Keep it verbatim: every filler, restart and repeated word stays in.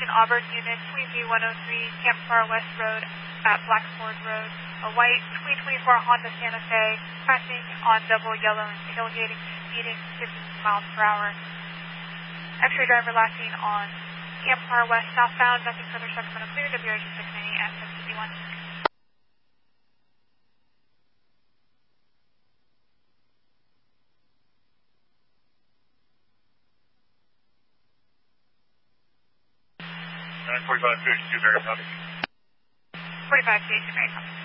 Auburn unit, twenty one oh three Campfire West Road at Blackford Road. A white twenty twenty-four Honda Santa Fe passing on double yellow and tailgating, speeding fifty miles per hour. X-ray driver last seen on Campfire West southbound, nothing further, Sacramento clear, W H six ninety at seven fifty-one. forty-five two eighty-two, very copy. forty-five two eighty-two, very copy.